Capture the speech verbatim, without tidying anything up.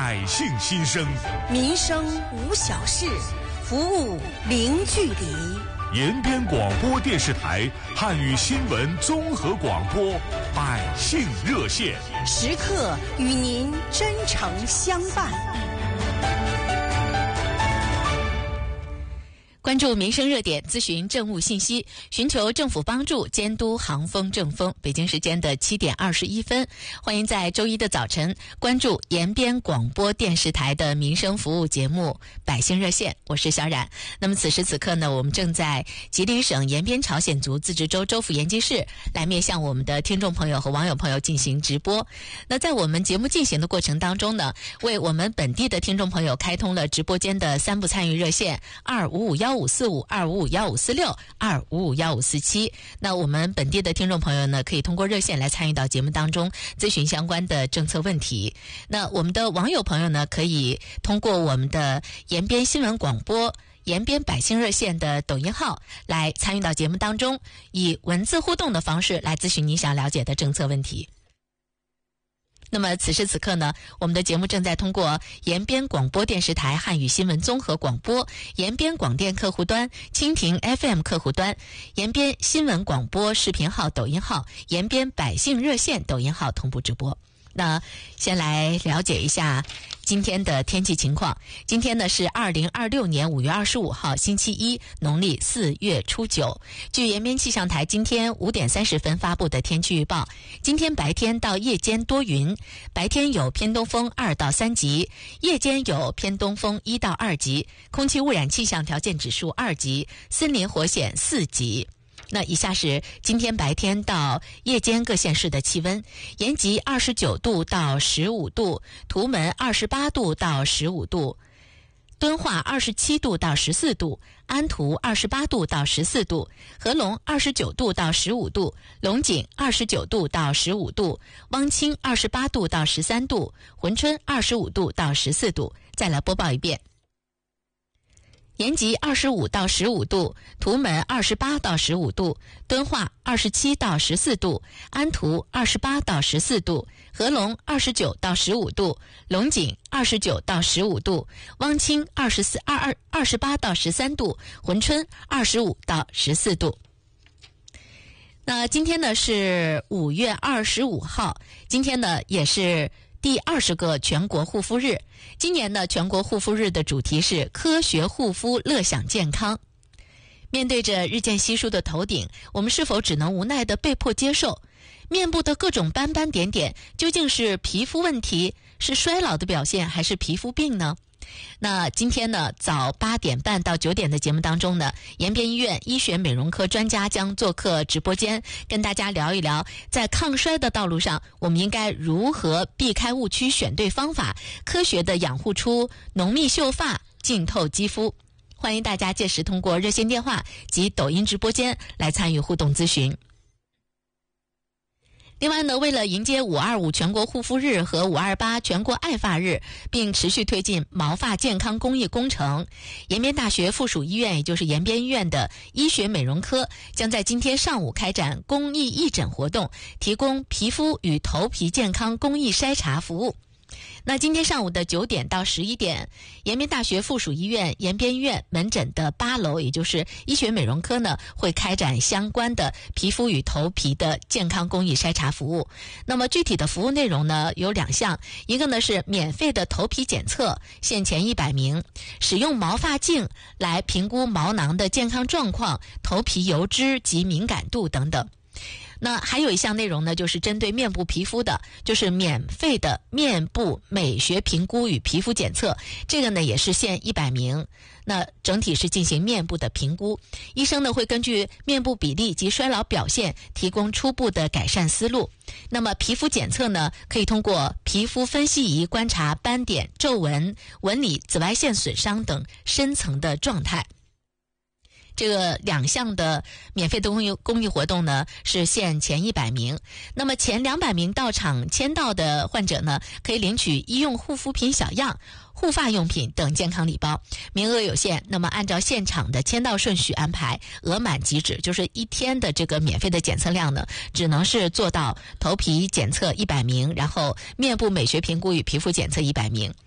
百姓心声， 民生无小事，服务零距离。 延边广播电视台汉语新闻综合广播百姓热线， 时刻与您真诚相伴。 关注民生热点，咨询政务信息，寻求政府帮助，监督航风政风。北京时间的七点二十一分，欢迎在周一的早晨关注延边广播电视台的民生服务节目《百姓热线》，我是小冉。那么此时此刻呢，我们正在吉林省延边朝鲜族自治州州府延吉市来面向我们的听众朋友和网友朋友进行直播。那在我们节目进行的过程当中呢，为我们本地的听众朋友开通了直播间的三部参与热线二五五幺五四五、二五五幺五四六、二五五幺五四七。那我们本地的听众朋友呢，可以通过热线来参与到节目当中，咨询相关的政策问题。那我们的网友朋友呢，可以通过我们的延边新闻广播延边百姓热线的抖音号来参与到节目当中，以文字互动的方式来咨询你想了解的政策问题。那么此时此刻呢，我们的节目正在通过延边广播电视台汉语新闻综合广播、延边广电客户端、蜻蜓 F M 客户端、延边新闻广播视频号、抖音号、延边百姓热线抖音号同步直播。那先来了解一下今天的天气情况。今天呢是二零二六年五月二十五号星期一，农历四月初九。据延边气象台今天五点三十分发布的天气预报，今天白天到夜间多云，白天有偏东风二到三级，夜间有偏东风一到二级，空气污染气象条件指数二级，森林火险四级。那以下是今天白天到夜间各县市的气温：延吉二十九度到十五度，图门二十八度到十五度，敦化二十七度到十四度，安图二十八度到十四度，合龙二十九度到十五度，龙井二十九度到十五度，汪清二十八度到十三度，珲春二十五度到十四度。再来播报一遍。延吉二十五到十五度，图门二十八到十五度，敦化二十七到十四度，安图二十八到十四度，合龙二十九到十五度，龙井二十九到十五度，汪清二十四二二二十八到十三度，珲春二十五到十四度。那今天呢是五月二十五号，今天呢也是第二十个全国护肤日。今年的全国护肤日的主题是科学护肤，乐享健康。面对着日渐稀疏的头顶，我们是否只能无奈地被迫接受面部的各种斑斑点点？究竟是皮肤问题，是衰老的表现，还是皮肤病呢？那今天呢，早八点半到九点的节目当中呢，延边医院医学美容科专家将做客直播间，跟大家聊一聊，在抗衰的道路上，我们应该如何避开误区，选对方法，科学的养护出浓密秀发，浸透肌肤。欢迎大家届时通过热线电话及抖音直播间来参与互动咨询。另外呢，为了迎接五二五全国护肤日和五二八全国爱发日，并持续推进毛发健康公益工程，延边大学附属医院，也就是延边医院的医学美容科，将在今天上午开展公益义诊活动，提供皮肤与头皮健康公益筛查服务。那今天上午的九点到十一点，延边大学附属医院延边医院门诊的八楼，也就是医学美容科呢，会开展相关的皮肤与头皮的健康公益筛查服务。那么具体的服务内容呢有两项，一个呢是免费的头皮检测，限前一百名，使用毛发镜来评估毛囊的健康状况、头皮油脂及敏感度等等。那还有一项内容呢，就是针对面部皮肤的，就是免费的面部美学评估与皮肤检测，这个呢也是限一百名。那整体是进行面部的评估，医生呢会根据面部比例及衰老表现提供初步的改善思路。那么皮肤检测呢，可以通过皮肤分析仪观察斑点、皱纹、纹理、紫外线损伤等深层的状态。这个两项的免费的公益公益活动呢，是限前一百名。那么前两百名到场签到的患者呢，可以领取医用护肤品小样、护发用品等健康礼包，名额有限。那么按照现场的签到顺序安排，额满即止，就是一天的这个免费的检测量呢，只能是做到头皮检测一百名，然后面部美学评估与皮肤检测一百名。